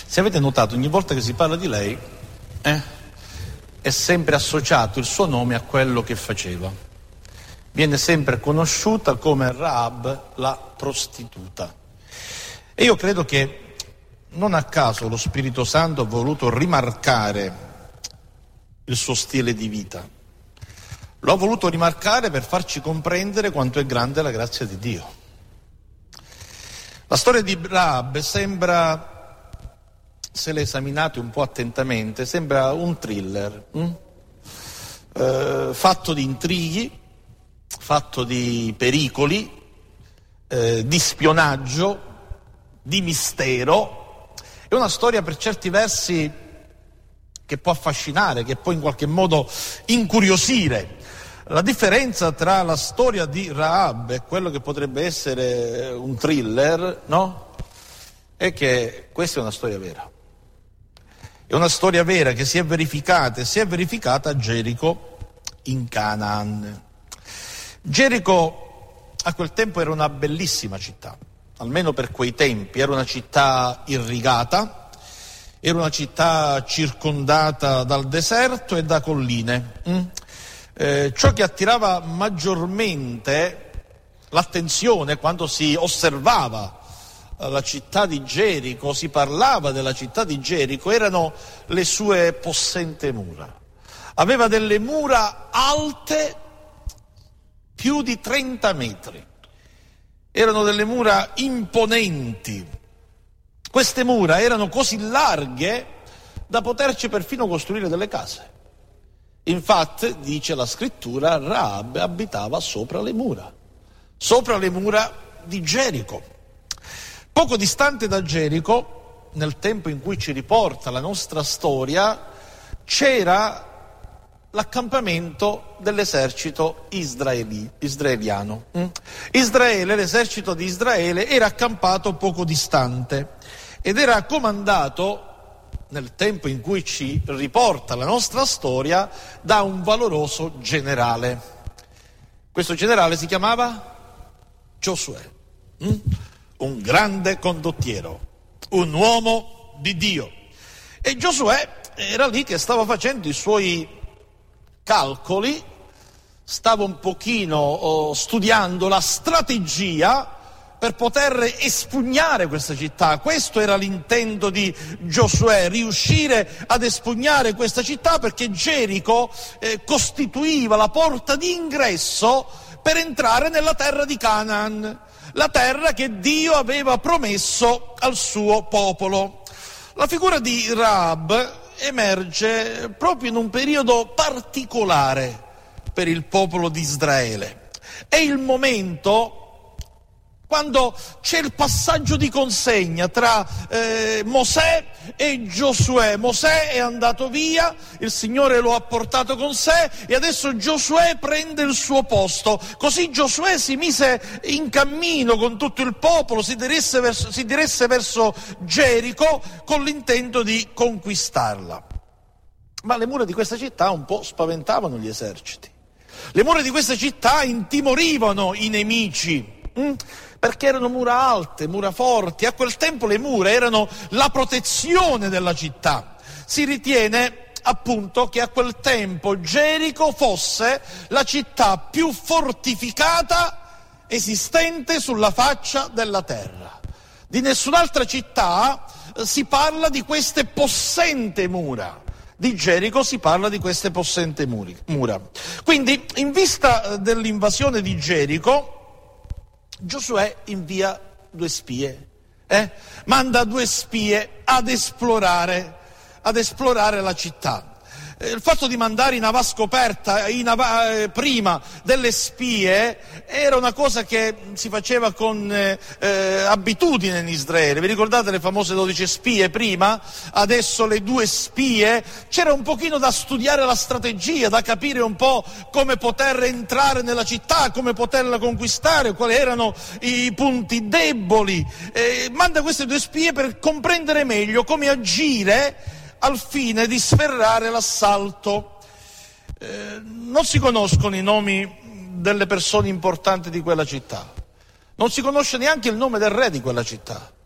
Se avete notato, ogni volta che si parla di lei è sempre associato il suo nome a quello che faceva. Viene sempre conosciuta come Rahab, la prostituta. E io credo che non a caso lo Spirito Santo ha voluto rimarcare il suo stile di vita. Lo ha voluto rimarcare per farci comprendere quanto è grande la grazia di Dio. La storia di Rahab sembra, se le esaminate un po' attentamente, sembra un thriller, fatto di intrighi, fatto di pericoli, di spionaggio, di mistero. È una storia per certi versi che può affascinare, che può in qualche modo incuriosire. La differenza tra la storia di Rahab e quello che potrebbe essere un thriller, no? È che questa è una storia vera. È una storia vera che si è verificata a Gerico in Canaan. Gerico a quel tempo era una bellissima città, almeno per quei tempi, era una città irrigata, era una città circondata dal deserto e da colline. Ciò che attirava maggiormente l'attenzione quando si osservava la città di Gerico, si parlava della città di Gerico, erano le sue possenti mura. Aveva delle mura alte più di 30 metri. Erano delle mura imponenti. Queste mura erano così larghe da poterci perfino costruire delle case. Infatti, dice la scrittura, Rahab abitava sopra le mura di Gerico. Poco distante da Gerico, nel tempo in cui ci riporta la nostra storia, c'era l'accampamento dell'esercito israeliano. L'esercito di Israele era accampato poco distante ed era comandato, nel tempo in cui ci riporta la nostra storia, da un valoroso generale. Questo generale si chiamava Giosuè, un grande condottiero, un uomo di Dio. E Giosuè era lì che stava facendo i suoi calcoli, stava un pochino studiando la strategia per poter espugnare questa città. Questo era l'intento di Giosuè, riuscire ad espugnare questa città, perché Gerico costituiva la porta d'ingresso per entrare nella terra di Canaan, la terra che Dio aveva promesso al suo popolo. La figura di Rahab emerge proprio in un periodo particolare per il popolo di Israele. È il momento quando c'è il passaggio di consegna tra Mosè e Giosuè. Mosè è andato via, il Signore lo ha portato con sé e adesso Giosuè prende il suo posto. Così Giosuè si mise in cammino con tutto il popolo, si diresse verso Gerico con l'intento di conquistarla. Ma le mura di questa città un po' spaventavano gli eserciti. Le mura di questa città intimorivano i nemici. Perché erano mura alte, mura forti. A quel tempo le mura erano la protezione della città. Si ritiene appunto che a quel tempo Gerico fosse la città più fortificata esistente sulla faccia della terra. Di nessun'altra città si parla di queste possenti mura. Di Gerico si parla di queste possenti mura. Quindi, in vista dell'invasione di Gerico, Giosuè invia 2 spie, manda 2 spie ad esplorare la città. Il fatto di mandare in avascoperta prima delle spie era una cosa che si faceva con abitudine in Israele. Vi ricordate le famose 12 spie prima? Adesso le 2 spie. C'era un pochino da studiare la strategia, da capire un po' come poter entrare nella città, come poterla conquistare, quali erano i punti deboli. Manda queste 2 spie per comprendere meglio come agire al fine di sferrare l'assalto. Non si conoscono i nomi delle persone importanti di quella città, non si conosce neanche il nome del re di quella città.